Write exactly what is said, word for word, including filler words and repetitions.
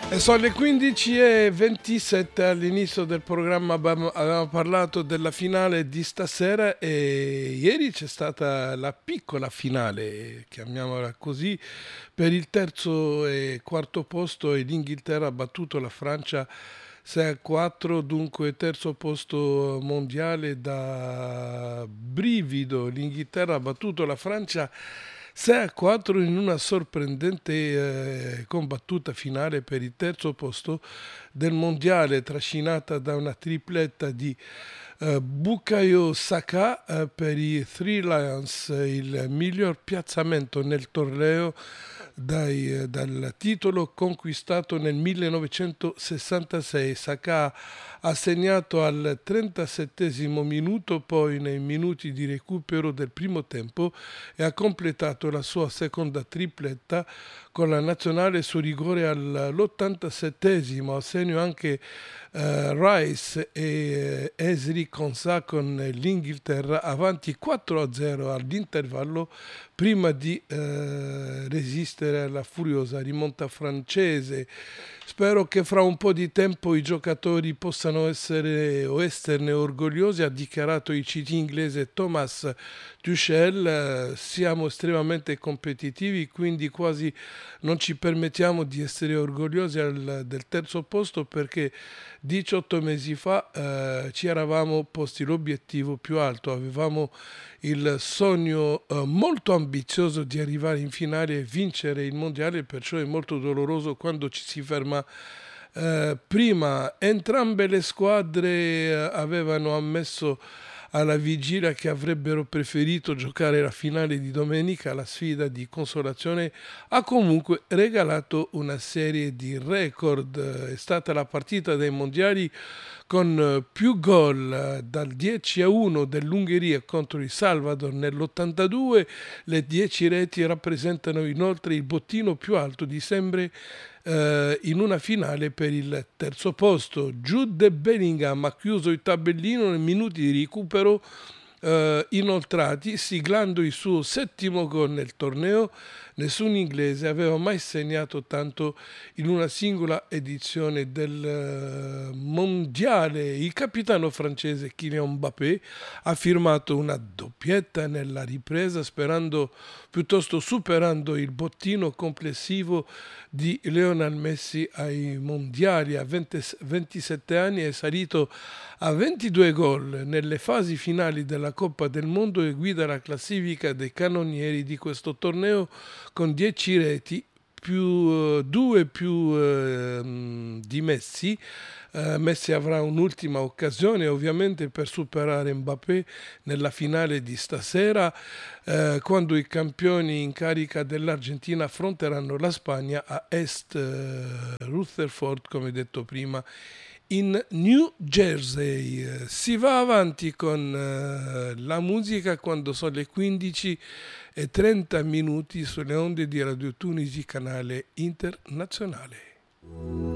E sono le quindici e ventisette. All'inizio del programma abbiamo, avevamo parlato della finale di stasera e ieri c'è stata la piccola finale, chiamiamola così, per il terzo e quarto posto e l'Inghilterra ha battuto la Francia sei a quattro, dunque terzo posto mondiale da brivido. L'Inghilterra ha battuto la Francia sei a quattro in una sorprendente eh, combattuta finale per il terzo posto del mondiale, trascinata da una tripletta di eh, Bukayo Saka eh, per i Three Lions, eh, il miglior piazzamento nel torneo dai, eh, dal titolo conquistato nel millenovecentosessantasei. Saka ha segnato al trentasettesimo minuto, poi nei minuti di recupero del primo tempo e ha completato la sua seconda tripletta con la nazionale su rigore all'ottantasettesimo. A segno anche eh, Rice e eh, Esri Konsa con l'Inghilterra avanti quattro a zero all'intervallo prima di eh, resistere alla furiosa rimonta francese. Spero che fra un po' di tempo i giocatori possano essere o esserne orgogliosi, ha dichiarato il C T inglese Thomas Tuchel. Eh, siamo estremamente competitivi, quindi quasi non ci permettiamo di essere orgogliosi al, del terzo posto perché diciotto mesi fa eh, ci eravamo posti l'obiettivo più alto, avevamo il sogno eh, molto ambizioso di arrivare in finale e vincere il mondiale, perciò è molto doloroso quando ci si ferma eh, prima. Entrambe le squadre eh, avevano ammesso alla vigilia che avrebbero preferito giocare la finale di domenica. La sfida di consolazione ha comunque regalato una serie di record. È stata la partita dei mondiali con più gol, dal dieci a uno dell'Ungheria contro il Salvador nell'ottantadue. Le dieci reti rappresentano inoltre il bottino più alto di sempre eh, in una finale per il terzo posto. Jude Bellingham ha chiuso il tabellino nei minuti di recupero eh, inoltrati, siglando il suo settimo gol nel torneo. Nessun inglese aveva mai segnato tanto in una singola edizione del uh, mondiale. Il capitano francese Kylian Mbappé ha firmato una doppietta nella ripresa, sperando piuttosto superando il bottino complessivo di Lionel Messi ai mondiali. A venti, ventisette anni è salito a ventidue gol nelle fasi finali della Coppa del Mondo e guida la classifica dei cannonieri di questo torneo con dieci reti, più due più eh, di Messi. Uh, Messi avrà un'ultima occasione ovviamente per superare Mbappé nella finale di stasera, uh, quando i campioni in carica dell'Argentina affronteranno la Spagna a Est uh, Rutherford, come detto prima, in New Jersey. Uh, si va avanti con uh, la musica quando sono le quindici e trenta minuti sulle onde di Radio Tunisi, canale internazionale.